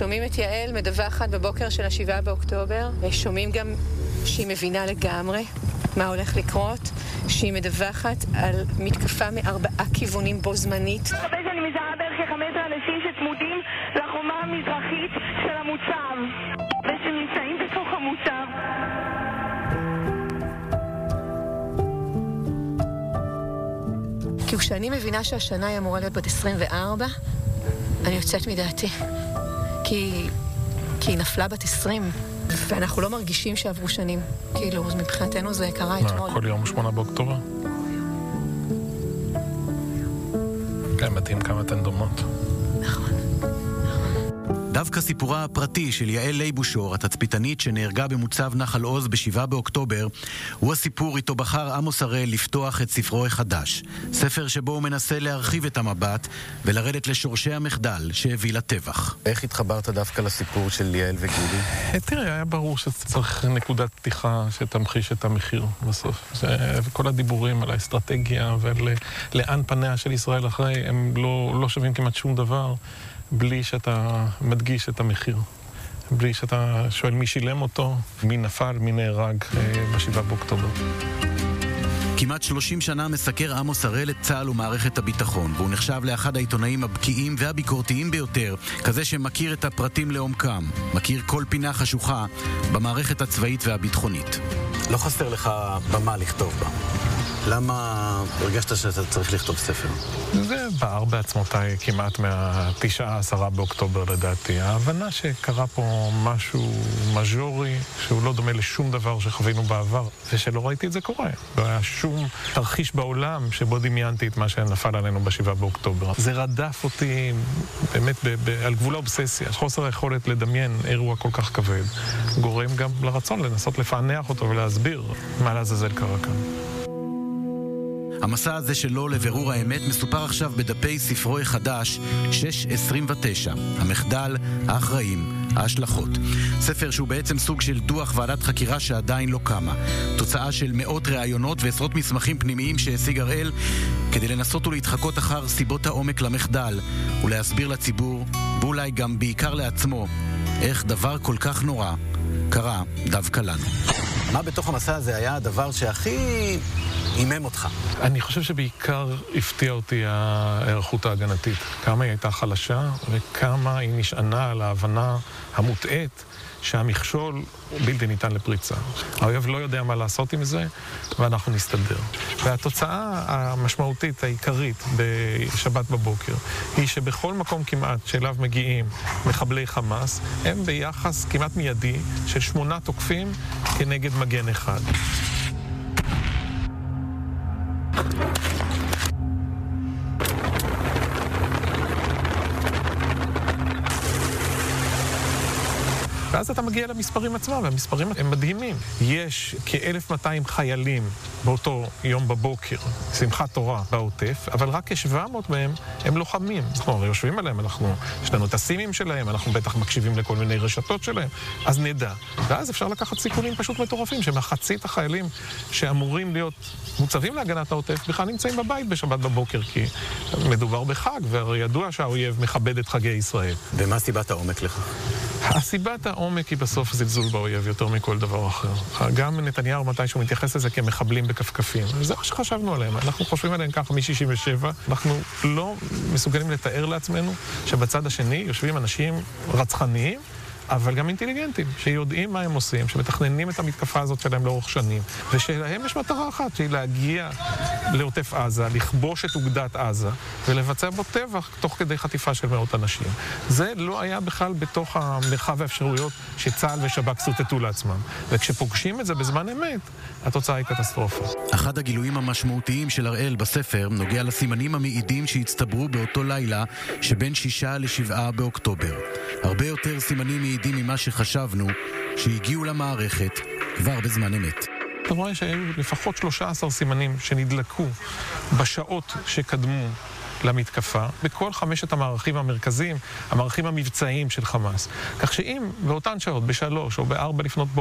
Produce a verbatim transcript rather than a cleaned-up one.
שומעים את יעל מדווחת בבוקר של השבעה באוקטובר, שומעים גם שהיא מבינה לגמרי מה הולך לקרות, שהיא מדווחת על מתקפה מארבעה כיוונים בו זמנית. אני מזהה בערך כ-חמישה עשר אנשים שצמודים לחומה המזרחית של המוצב, ושנמצאים בתוך המוצב. כי כשאני מבינה שהשנה היא אמורה להיות בת עשרים וארבע, אני יוצאת מדעתי. כי, כי היא נפלה בת עשרים, ואנחנו לא מרגישים שעברו שנים. כאילו, מבחינתנו זה קרה אתמול. מה, כל יום שמונה באוקטובר? כן, מתאים כמה אתן דומות. נכון. דווקא סיפורה הפרטי של יעל ליבושור, התצפיתנית שנהרגה במוצב נחל עוז בשבעה באוקטובר, הוא הסיפור איתו בחר עמוס הראל לפתוח את ספרו החדש. ספר שבו הוא מנסה להרחיב את המבט ולרדת לשורשי המחדל שהביא לטבח. איך התחברת דווקא לסיפור של יעל וגילי? תראה, היה ברור שצריך נקודת פתיחה שתמחיש את המחיר בסוף. וכל הדיבורים על האסטרטגיה ולאן פניה של ישראל אחרי, הם לא, לא שווים כמעט שום דבר. בלי שאתה מדגיש את המחיר, בלי שאתה שואל מי שילם אותו, מי נפל, מי נהרג בשבעה באוקטובר. כמעט שלושים שנה מסקר עמוס הראל את צה"ל ומערכת הביטחון, והוא נחשב לאחד העיתונאים הבקיאים והביקורתיים ביותר, כזה שמכיר את הפרטים לעומקם, מכיר כל פינה חשוכה במערכת הצבאית והביטחונית. לא חסר לך במה לכתוב בה. למה הרגשת שאתה צריך לכתוב ספר? זה בער בעצמותיי כמעט מהתשעה עשרה באוקטובר לדעתי. ההבנה שקרה פה משהו מז'ורי, שהוא לא דומה לשום דבר שחווינו בעבר, ושלא ראיתי את זה קורה. לא היה שום תרחיש בעולם שבו דמיינתי את מה שנפל עלינו בשבעה באוקטובר. זה רדף אותי באמת ב- ב- על גבול האובססיה. חוסר היכולת לדמיין אירוע כל כך כבד גורם גם לרצון לנסות לפענח אותו ולהסביר מה לעזאזל קרה כאן. המסע הזה שלו לבירור האמת מסופר עכשיו בדפי ספרו החדש שש עשרים ותשע, המחדל, האחראים, ההשלכות. ספר שהוא בעצם סוג של דוח ועדת חקירה שעדיין לא קמה. תוצאה של מאות ראיונות ועשרות מסמכים פנימיים שהשיג הראל כדי לנסות ולהתחקות אחר סיבות העומק למחדל ולהסביר לציבור, ואולי גם בעיקר לעצמו, איך דבר כל כך נורא קרה דווקא לנו. מה בתוך המסע הזה היה הדבר שהכי אימם אותך? אני חושב שבעיקר הפתיע אותי ההיערכות ההגנתית. כמה היא הייתה חלשה וכמה היא נשענה על ההבנה המוטעית שהמכשול בלתי ניתן לפריצה. האויב לא יודע מה לעשות עם זה, ואנחנו נסתדר. והתוצאה המשמעותית העיקרית בשבת בבוקר היא שבכל מקום כמעט שאליו מגיעים מחבלי חמאס, הם ביחס כמעט מיידי של שמונה תוקפים כנגד מגן אחד. ואז אתה מגיע למספרים עצמם, והמספרים הם מדהימים. יש כ-אלף ומאתיים חיילים באותו יום בבוקר, שמחת תורה בעוטף, אבל רק כ-שבע מאות מהם הם לוחמים. אנחנו יושבים עליהם, אנחנו, יש לנו את הסימים שלהם, אנחנו בטח מקשיבים לכל מיני רשתות שלהם, אז נדע. ואז אפשר לקחת סיכונים פשוט מטורפים, שמחצית החיילים שאמורים להיות מוצבים להגנת העוטף, בכלל נמצאים בבית בשבת בבוקר, כי מדובר בחג, והרי ידוע שהאויב מכבד את חגי ישראל. ומה סיבת העומק לך? הסיבת העומק היא בסוף זלזול באויב יותר מכל דבר אחר. גם נתניהו מתי שהוא מתייחס לזה כמחבלים בכפכפים. זה מה שחשבנו עליהם. אנחנו חושבים עליהם ככה מ-שישים ושבע. אנחנו לא מסוגלים לתאר לעצמנו שבצד השני יושבים אנשים רצחניים, אבל גם אינטליגנטים, שיודעים מה הם עושים, שמתכננים את המתקפה הזאת שלהם לאורך שנים, ושלהם יש מטרה אחת, שהיא להגיע לעוטף עזה, לכבוש את אוגדת עזה, ולבצע בו טבח תוך כדי חטיפה של מאות אנשים. זה לא היה בכלל בתוך המרחב האפשרויות שצה"ל ושב"כ סרטטו לעצמם. וכשפוגשים את זה בזמן אמת, התוצאה היא קטסטרופה. אחד הגילויים המשמעותיים של הראל בספר נוגע לסימנים המעידים שהצטברו באותו לילה שבין שישה לשבעה באוקטובר. הרבה יותר סימנים מעידים ממה שחשבנו שהגיעו למערכת כבר בזמן אמת. אתה רואה שהיו לפחות שלושה עשר סימנים שנדלקו בשעות שקדמו למתקפה, בכל חמשת המערכים המרכזיים, המערכים המבצעיים של חמאס. כך שאם באותן שעות, בשלוש או בארבע לפנות בוקר,